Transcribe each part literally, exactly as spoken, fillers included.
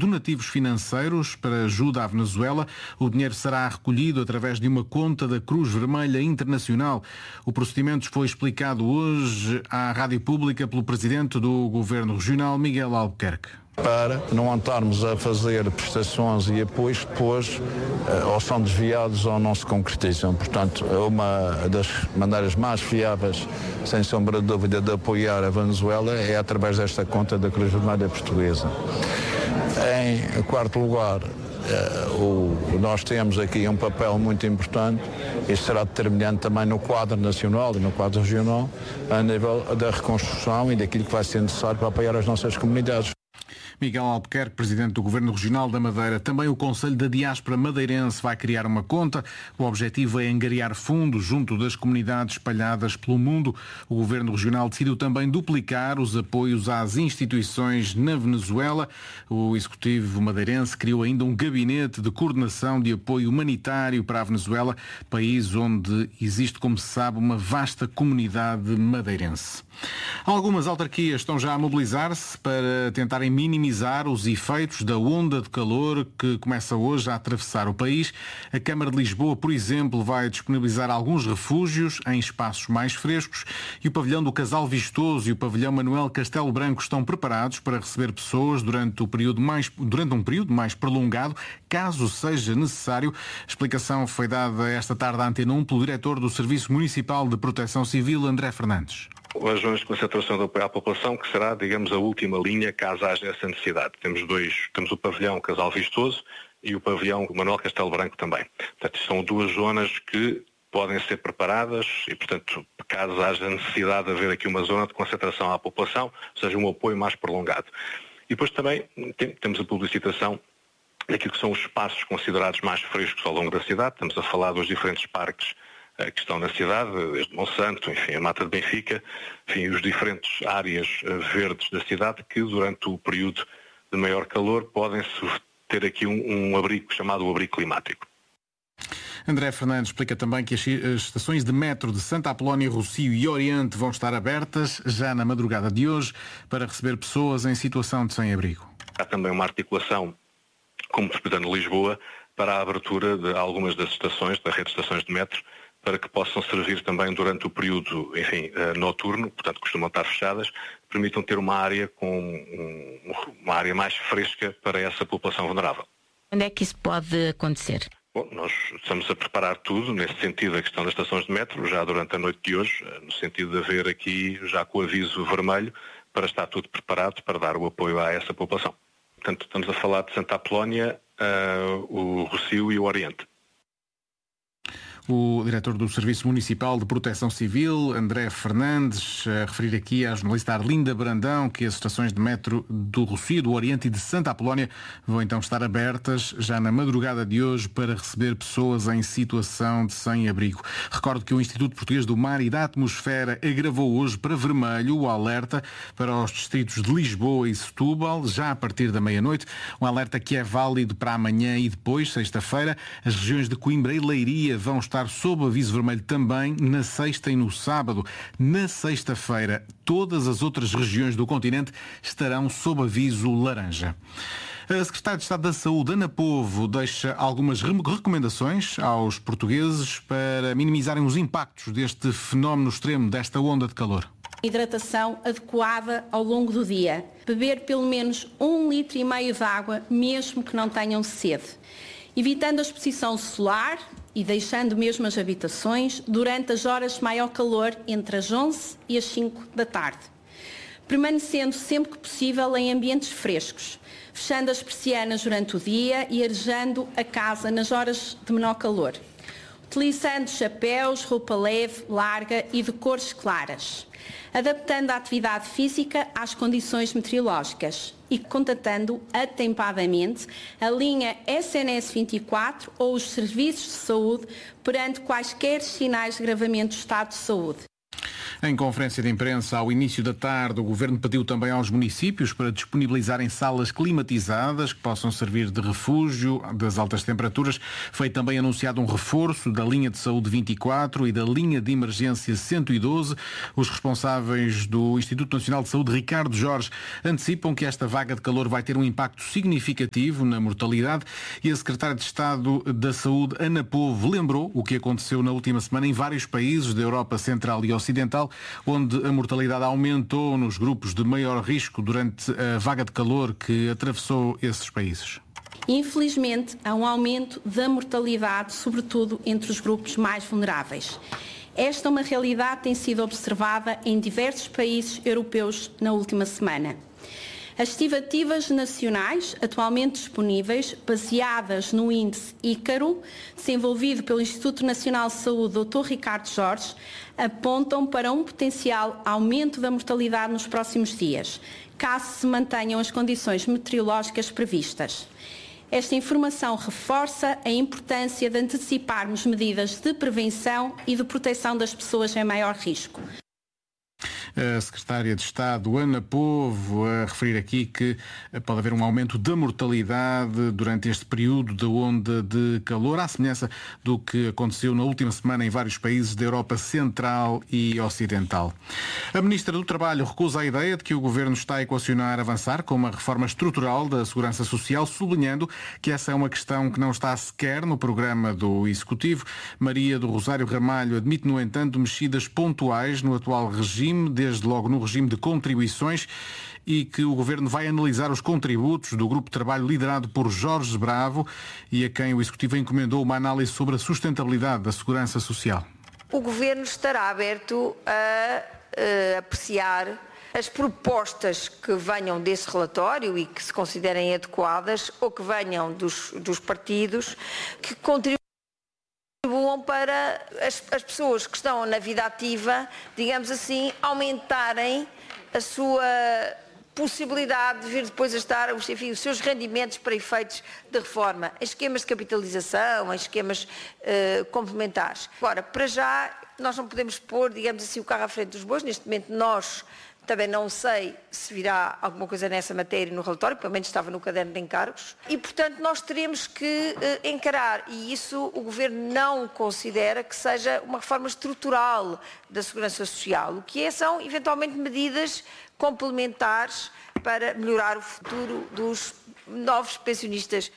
donativos financeiros para ajuda à Venezuela. O dinheiro será recolhido através de uma conta da Cruz Vermelha Internacional. O procedimento foi explicado hoje à Rádio Pública pelo Presidente do Governo Regional, Miguel Albuquerque. Para não andarmos a fazer prestações e apoios que depois ou são desviados ou não se concretizam. Portanto, uma das maneiras mais fiáveis, sem sombra de dúvida, de apoiar a Venezuela é através desta conta da Cruz Vermelha Portuguesa. Em quarto lugar, o, nós temos aqui um papel muito importante, isso será determinante também no quadro nacional e no quadro regional, a nível da reconstrução e daquilo que vai ser necessário para apoiar as nossas comunidades. Miguel Albuquerque, Presidente do Governo Regional da Madeira. Também o Conselho da Diáspora Madeirense vai criar uma conta. O objetivo é angariar fundos junto das comunidades espalhadas pelo mundo. O Governo Regional decidiu também duplicar os apoios às instituições na Venezuela. O Executivo madeirense criou ainda um gabinete de coordenação de apoio humanitário para a Venezuela, país onde existe, como se sabe, uma vasta comunidade madeirense. Algumas autarquias estão já a mobilizar-se para tentarem minimizar os efeitos da onda de calor que começa hoje a atravessar o país. A Câmara de Lisboa, por exemplo, vai disponibilizar alguns refúgios em espaços mais frescos e o pavilhão do Casal Vistoso e o pavilhão Manuel Castelo Branco estão preparados para receber pessoas durante, o período mais, durante um período mais prolongado, caso seja necessário. A explicação foi dada esta tarde à Antena um pelo diretor do Serviço Municipal de Proteção Civil, André Fernandes. As zonas de concentração de apoio à população, que será, digamos, a última linha caso haja essa necessidade. Temos dois, temos o pavilhão Casal Vistoso e o pavilhão Manuel Castelo Branco também. Portanto, são duas zonas que podem ser preparadas e, portanto, caso haja necessidade de haver aqui uma zona de concentração à população, ou seja, um apoio mais prolongado. E depois também tem, temos a publicitação daquilo que são os espaços considerados mais frescos ao longo da cidade. Estamos a falar dos diferentes parques que estão na cidade, desde Monsanto, enfim, a Mata de Benfica, enfim, os diferentes áreas verdes da cidade que durante o período de maior calor podem ter aqui um, um abrigo chamado o abrigo climático. André Fernandes explica também que as estações de metro de Santa Apolónia, Rossio e Oriente vão estar abertas já na madrugada de hoje para receber pessoas em situação de sem-abrigo. Há também uma articulação, como metropolitana de Lisboa, para a abertura de algumas das estações, da rede de estações de metro, para que possam servir também durante o período, enfim, noturno, portanto costumam estar fechadas, permitam ter uma área com uma área mais fresca para essa população vulnerável. Onde é que isso pode acontecer? Bom, nós estamos a preparar tudo, nesse sentido, a questão das estações de metro, já durante a noite de hoje, no sentido de haver aqui, já com o aviso vermelho, para estar tudo preparado para dar o apoio a essa população. Portanto, estamos a falar de Santa Apolónia, uh, o Rossio e o Oriente. O diretor do Serviço Municipal de Proteção Civil, André Fernandes, a referir aqui à jornalista Arlinda Brandão que as estações de metro do Rossio, do Oriente e de Santa Apolónia vão então estar abertas já na madrugada de hoje para receber pessoas em situação de sem-abrigo. Recordo que o Instituto Português do Mar e da Atmosfera agravou hoje para vermelho o alerta para os distritos de Lisboa e Setúbal, já a partir da meia-noite, um alerta que é válido para amanhã e depois, sexta-feira. As regiões de Coimbra e Leiria vão estar estar sob aviso vermelho também na sexta e no sábado. Na sexta-feira, todas as outras regiões do continente estarão sob aviso laranja. A Secretária de Estado da Saúde, Ana Povo, deixa algumas recomendações aos portugueses para minimizarem os impactos deste fenómeno extremo, desta onda de calor. Hidratação adequada ao longo do dia. Beber pelo menos um litro e meio de água, mesmo que não tenham sede. Evitando a exposição solar e deixando mesmo as habitações durante as horas de maior calor entre as onze e as cinco da tarde. Permanecendo sempre que possível em ambientes frescos, fechando as persianas durante o dia e arejando a casa nas horas de menor calor. Utilizando chapéus, roupa leve, larga e de cores claras. Adaptando a atividade física às condições meteorológicas e contatando atempadamente a linha S N S vinte e quatro ou os serviços de saúde perante quaisquer sinais de agravamento do estado de saúde. Em conferência de imprensa ao início da tarde, o Governo pediu também aos municípios para disponibilizarem salas climatizadas que possam servir de refúgio das altas temperaturas. Foi também anunciado um reforço da linha de saúde vinte e quatro e da linha de emergência cento e doze. Os responsáveis do Instituto Nacional de Saúde, Ricardo Jorge, antecipam que esta vaga de calor vai ter um impacto significativo na mortalidade e a Secretária de Estado da Saúde, Ana Povo, lembrou o que aconteceu na última semana em vários países da Europa Central e Ocidental, onde a mortalidade aumentou nos grupos de maior risco durante a vaga de calor que atravessou esses países. Infelizmente, há um aumento da mortalidade, sobretudo entre os grupos mais vulneráveis. Esta é uma realidade que tem sido observada em diversos países europeus na última semana. As estimativas nacionais atualmente disponíveis, baseadas no índice Ícaro, desenvolvido pelo Instituto Nacional de Saúde, doutor Ricardo Jorge, apontam para um potencial aumento da mortalidade nos próximos dias, caso se mantenham as condições meteorológicas previstas. Esta informação reforça a importância de anteciparmos medidas de prevenção e de proteção das pessoas em maior risco. A Secretária de Estado, Ana Povo, a referir aqui que pode haver um aumento da mortalidade durante este período de onda de calor, à semelhança do que aconteceu na última semana em vários países da Europa Central e Ocidental. A Ministra do Trabalho recusa a ideia de que o Governo está a equacionar avançar com uma reforma estrutural da Segurança Social, sublinhando que essa é uma questão que não está sequer no programa do Executivo. Maria do Rosário Ramalho admite, no entanto, mexidas pontuais no atual regime, desde logo no regime de contribuições, e que o Governo vai analisar os contributos do grupo de trabalho liderado por Jorge Bravo e a quem o Executivo encomendou uma análise sobre a sustentabilidade da Segurança Social. O Governo estará aberto a, a apreciar as propostas que venham desse relatório e que se considerem adequadas ou que venham dos, dos partidos que contribuem para as, as pessoas que estão na vida ativa, digamos assim, aumentarem a sua possibilidade de vir depois a estar, enfim, os seus rendimentos para efeitos de reforma, em esquemas de capitalização, em esquemas uh, complementares. Agora, para já, nós não podemos pôr, digamos assim, o carro à frente dos bois. Neste momento, nós também não sei se virá alguma coisa nessa matéria no relatório, pelo menos estava no caderno de encargos, e, portanto, nós teremos que uh, encarar, e isso o Governo não considera que seja uma reforma estrutural da Segurança Social. O que é, são, eventualmente, medidas complementares para melhorar o futuro dos novos pensionistas.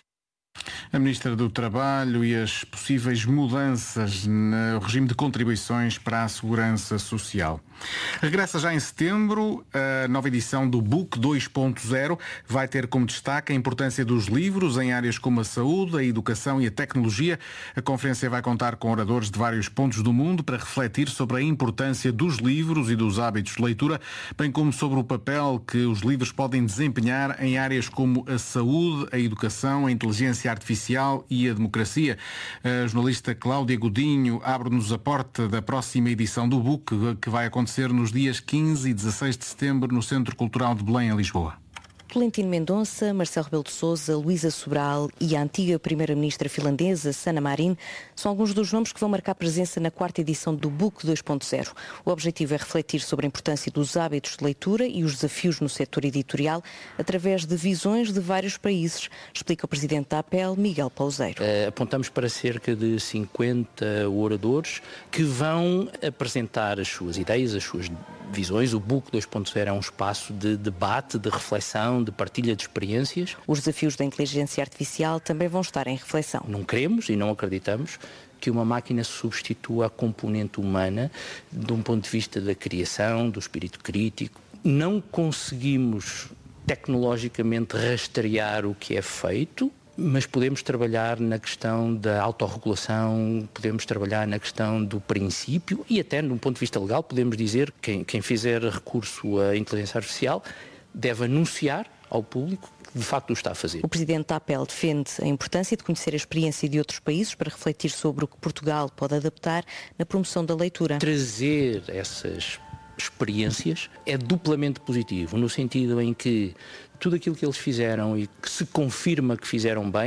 A Ministra do Trabalho e as possíveis mudanças no regime de contribuições para a Segurança Social. Regressa já em setembro a nova edição do B U C dois ponto zero. Vai ter como destaque a importância dos livros em áreas como a saúde, a educação e a tecnologia. A conferência vai contar com oradores de vários pontos do mundo para refletir sobre a importância dos livros e dos hábitos de leitura, bem como sobre o papel que os livros podem desempenhar em áreas como a saúde, a educação, a inteligência artificial e a democracia. A jornalista Cláudia Godinho abre-nos a porta da próxima edição do B U C, que vai acontecer nos dias quinze e dezasseis de setembro no Centro Cultural de Belém, em Lisboa. Tolentino Mendonça, Marcelo Rebelo de Sousa, Luísa Sobral e a antiga primeira-ministra finlandesa, Sanna Marin, são alguns dos nomes que vão marcar presença na quarta edição do B U C dois ponto zero. O objetivo é refletir sobre a importância dos hábitos de leitura e os desafios no setor editorial através de visões de vários países, explica o presidente da A P E L, Miguel Pauseiro. Uh, apontamos para cerca de cinquenta oradores que vão apresentar as suas ideias, as suas visões. O B U C dois ponto zero é um espaço de debate, de reflexão, de partilha de experiências. Os desafios da inteligência artificial também vão estar em reflexão. Não queremos e não acreditamos que uma máquina substitua a componente humana de um ponto de vista da criação, do espírito crítico. Não conseguimos tecnologicamente rastrear o que é feito, mas podemos trabalhar na questão da autorregulação, podemos trabalhar na questão do princípio e até, num ponto de vista legal, podemos dizer que quem, quem fizer recurso à inteligência artificial deve anunciar ao público que de facto o está a fazer. O presidente da A P E L defende a importância de conhecer a experiência de outros países para refletir sobre o que Portugal pode adaptar na promoção da leitura. Trazer essas experiências é duplamente positivo, no sentido em que tudo aquilo que eles fizeram e que se confirma que fizeram bem,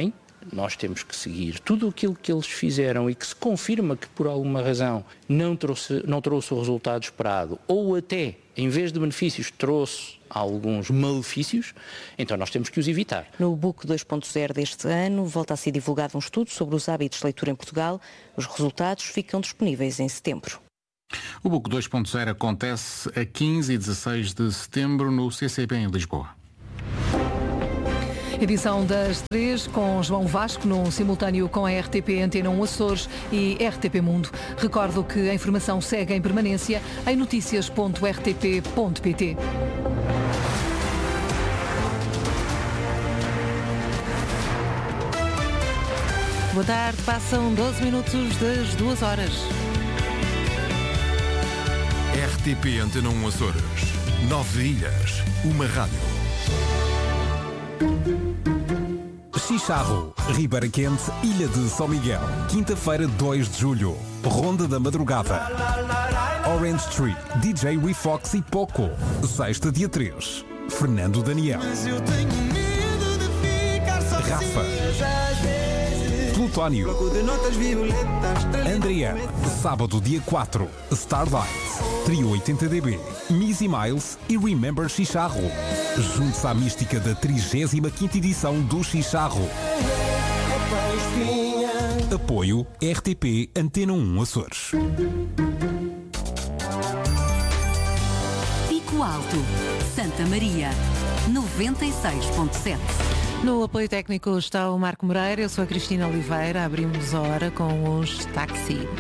nós temos que seguir tudo aquilo que eles fizeram e que se confirma que por alguma razão não trouxe, não trouxe o resultado esperado, ou até, em vez de benefícios, trouxe alguns malefícios, então nós temos que os evitar. No Book dois ponto zero deste ano, volta a ser divulgado um estudo sobre os hábitos de leitura em Portugal. Os resultados ficam disponíveis em setembro. O Book dois ponto zero acontece a quinze e dezasseis de setembro no C C B em Lisboa. Edição das três com João Vasco, num simultâneo com a R T P Antena um Açores e R T P Mundo. Recordo que a informação segue em permanência em notícias ponto r t p ponto p t. Boa tarde, passam doze minutos das duas horas. R T P Antena um Açores. Nove ilhas, uma rádio. Chicharro, Ribeira Quente, Ilha de São Miguel. Quinta-feira, dois de julho. Ronda da Madrugada. Orange Tree, D J WeFox e Poco. Sexta, dia três. Fernando Daniel. Rafa. Plutónio. Andriana. Sábado, dia quatro. Starlight. Trio oitenta D B. Missy Miles e Remember Chicharro. Junte-se à mística da trigésima quinta edição do Chicharro. Apoio R T P Antena um Açores. Pico Alto, Santa Maria, noventa e seis ponto sete. No apoio técnico está o Marco Moreira, eu sou a Cristina Oliveira. Abrimos a hora com os táxi.